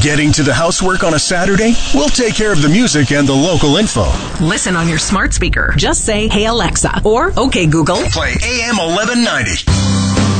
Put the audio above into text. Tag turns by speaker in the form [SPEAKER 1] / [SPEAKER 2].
[SPEAKER 1] Getting to the housework on a Saturday? We'll take care of the music and the local info.
[SPEAKER 2] Listen on your smart speaker. Just say, "Hey Alexa," or "Okay Google."
[SPEAKER 1] Play AM 1190.